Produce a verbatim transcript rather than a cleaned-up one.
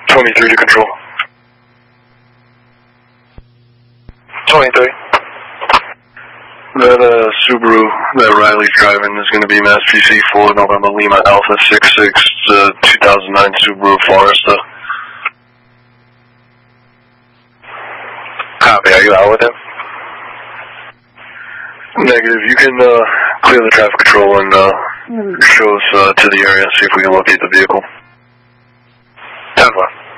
twenty-three to control. twenty-three. That uh, Subaru that Riley's driving is going to be Mass P C four November Lima Alpha six six, uh, two thousand nine Subaru Forester. Copy, are you out with him? Negative, you can uh, clear the traffic control and uh, show us uh, to the area, see if we can locate the vehicle. ten four.